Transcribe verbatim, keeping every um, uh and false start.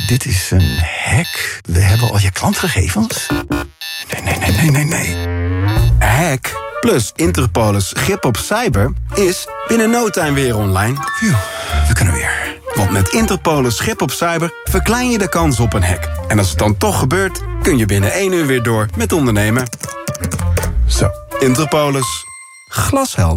dit is een hack. We hebben al je klantgegevens. Nee, nee, nee, nee, nee, nee. Hack plus Interpolis grip op cyber is binnen no time weer online. Phew, we kunnen weer. Want met Interpolis grip op cyber verklein je de kans op een hack. En als het dan toch gebeurt, kun je binnen één uur weer door met ondernemen. Zo, Interpolis. Glashelder.